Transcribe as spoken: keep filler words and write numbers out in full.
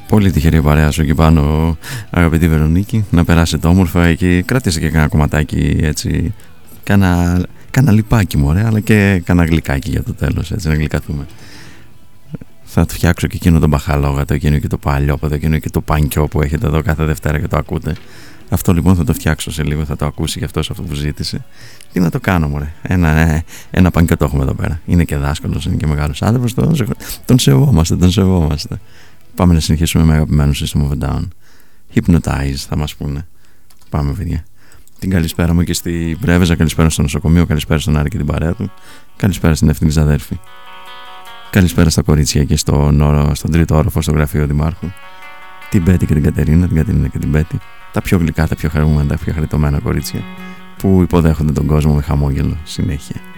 Πολύ τυχερή παρέα σου εκεί πάνω, αγαπητή Βερονίκη. Να περάσετε όμορφα και κράτησε και κανένα κομματάκι έτσι. Κάνα, κάνα λιπάκι μωρέ, αλλά και κάνα γλυκάκι για το τέλος, έτσι να γλυκαθούμε. Θα του φτιάξω και εκείνο τον μπαχαλόγατο, εκείνο και το παλιόπατο, εκείνο και το πανκιό που έχετε εδώ κάθε Δευτέρα και το ακούτε. Αυτό λοιπόν θα το φτιάξω σε λίγο, θα το ακούσει και αυτός αυτό που ζήτησε. Τι να το κάνω μωρέ, ένα, ένα πανκιό το έχουμε εδώ πέρα. Είναι και δάσκαλος, είναι και μεγάλος άνθρωπος, τον, τον σεβόμαστε, τον σεβόμαστε. Πάμε να συνεχίσουμε με αγαπημένο System of a Down. Hypnotize θα μας πούνε. Πάμε παιδιά. Την καλησπέρα μου και στην Πρέβεζα, καλησπέρα στο νοσοκομείο, καλησπέρα στον Άρη και την παρέα του, καλησπέρα στην ευθύνη ξαδέρφη. Καλησπέρα στα κορίτσια και στον, όρο, στον τρίτο όροφο στο γραφείο Δημάρχου. Την Μπέτη και την Κατερίνα, την Κατερίνα και την Μπέτη. Τα πιο γλυκά, τα πιο χαρούμενα, τα πιο χαριτωμένα κορίτσια που υποδέχονται τον κόσμο με χαμόγελο συνέχεια.